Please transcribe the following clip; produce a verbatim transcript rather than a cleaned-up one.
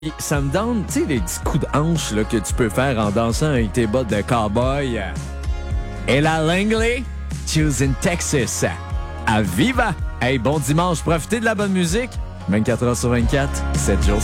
Ça me donne, tu sais, les petits coups de hanche là, que tu peux faire en dansant avec tes bottes de cowboy. Et la Langley, Choosing Texas. À Viva! Hey, bon dimanche, profitez de la bonne musique. vingt-quatre heures sur vingt-quatre, sept jours.